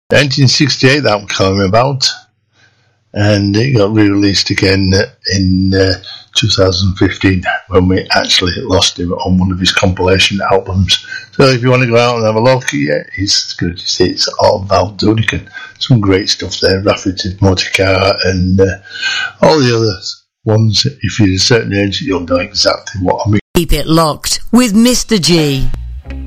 1968 that came about, and it got re-released again in 2015 when we actually lost him on one of his compilation albums. So if you want to go out and have a look, yeah, it's good to see it's all Val Doonican. Some great stuff there, Raffited Motorcar and all the other ones. If you're a certain age, you'll know exactly what I mean. Keep it locked with Mr. G.